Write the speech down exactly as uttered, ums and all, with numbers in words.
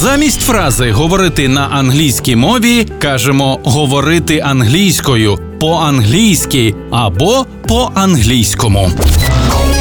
Замість фрази «говорити на англійській мові» кажемо «говорити англійською», «по-англійськи» або «по-англійському».